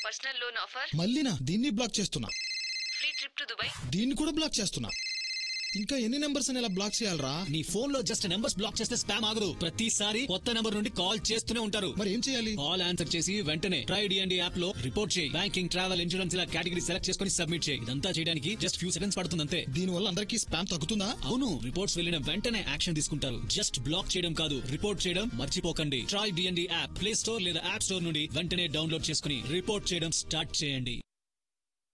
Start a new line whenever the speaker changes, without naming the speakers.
Personal loan offer.
మళ్ళీనా? దీన్ని black చేస్తున్నా.
Free trip to Dubai.
దీన్ని కూడా బ్లాక్ చేస్తున్నా. ఇంకా ఎన్ని నెంబర్స్ అని ఇలా బ్లాక్ చేయాలరా?
నీ ఫోన్ లో జస్ట్ నెంబర్స్ బ్లాక్ చేస్తే స్పామ్ ఆగదు. ప్రతిసారి కొత్త నెంబర్ నుండి కాల్ చేస్తూనే ఉంటారు.
మరి ఏం చేయాలి?
కాల్ ఆన్సర్ చేసి వెంటనే ట్రై డిఎండి యాప్ లో రిపోర్ట్ చేయి. బ్యాంకింగ్, ట్రావెల్, ఇన్సూరెన్స్ ఇలా కేటగిరీ సెలెక్ట్ చేసుకుని సబ్మిట్ చేయి. ఇదంతా చేయడానికి జస్ట్ ఫ్యూ సెకండ్స్ పడుతుంది అంతే.
దీని వల్ల అందరికీ స్పామ్ తగ్గుతుందా?
అవును, రిపోర్ట్స్ వెళ్ళిన వెంటనే యాక్షన్ తీసుకుంటారు. జస్ట్ బ్లాక్ చేయడం కాదు, రిపోర్ట్ చేయడం మర్చిపోకండి. Try DND app play store లేదా యాప్ స్టోర్ నుండి వెంటనే డౌన్లోడ్ చేసుకుని రిపోర్ట్ చేయడం స్టార్ట్ చేయండి.